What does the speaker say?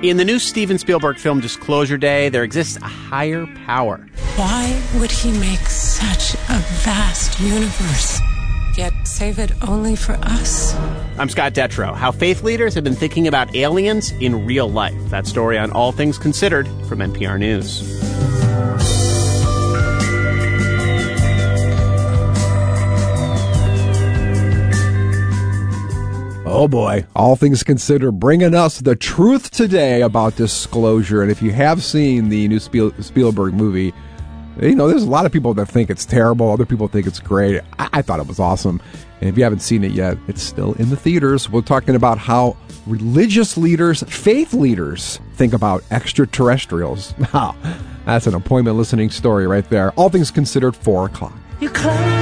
In the new Steven Spielberg film Disclosure Day, there exists a higher power. Why would he make such a vast universe, yet save it only for us? I'm Scott Detrow. How faith leaders have been thinking about aliens in real life. That story on All Things Considered from NPR News. Oh boy, All Things Considered, bringing us the truth today about Disclosure. And if you have seen the new Spielberg movie, you know, there's a lot of people that think it's terrible. Other people think it's great. I thought it was awesome. And if you haven't seen it yet, it's still in the theaters. We're talking about how religious leaders, faith leaders, think about extraterrestrials. Wow, that's an appointment listening story right there. All Things Considered, 4 o'clock. You close